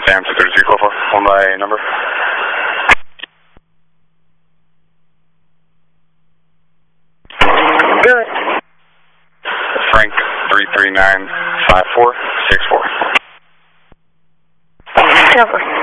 Sam 233 Clover, one by number. Good. Frank 3395464. Cover.